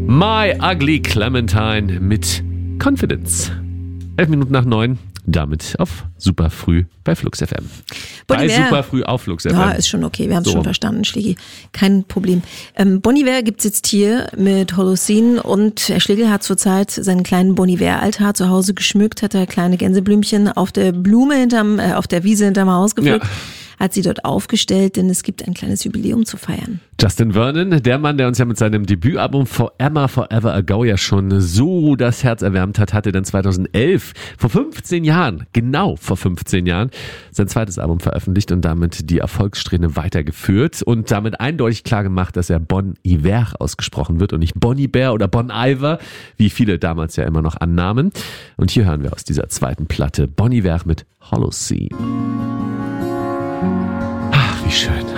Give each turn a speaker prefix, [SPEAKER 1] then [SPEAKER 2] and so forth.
[SPEAKER 1] My Ugly Clementine mit Confidence. 11 Minuten nach 9, damit auf super früh bei Flux FM.
[SPEAKER 2] Bon Iver.
[SPEAKER 1] Bei super früh auf Flux FM.
[SPEAKER 2] Ja, ist schon okay, wir haben es
[SPEAKER 1] So.
[SPEAKER 2] schon verstanden, Schlegel. Kein Problem. Bon Iver gibt's jetzt hier mit Holocene und Herr Schlegel hat zurzeit seinen kleinen Bon Iver-Altar zu Hause geschmückt, hat er kleine Gänseblümchen auf der auf der Wiese hinterm Haus gepflückt.
[SPEAKER 1] Ja.
[SPEAKER 2] Hat sie dort aufgestellt, denn es gibt ein kleines Jubiläum zu feiern.
[SPEAKER 1] Justin Vernon, der Mann, der uns ja mit seinem Debütalbum Forever Ago ja schon so das Herz erwärmt hat, hatte dann 2011, vor 15 Jahren, genau vor 15 Jahren, sein zweites Album veröffentlicht und damit die Erfolgssträhne weitergeführt und damit eindeutig klar gemacht, dass er Bon Iver ausgesprochen wird und nicht Bon Iver oder Bon Iver, wie viele damals ja immer noch annahmen. Und hier hören wir aus dieser zweiten Platte Bon Iver mit Holocene. Ach, wie schön.